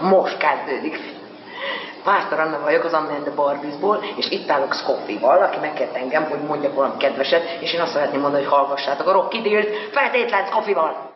Most kezdődik. Pásztor Anna vagyok az Anna and the Barbiesból, és itt állok Scoffival, aki megkért engem, hogy mondjak valami kedveset, és én azt szeretném mondani, hogy hallgassátok a Rocky Dealt feltétlen Scoffival!